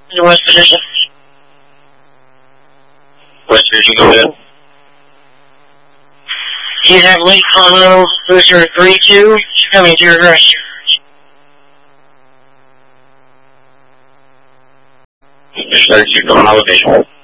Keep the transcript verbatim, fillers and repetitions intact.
In West Virginia. West Virginia, go ahead. You have Lake Colorado, Booster three two, coming to your right. thirty-two, on elevation.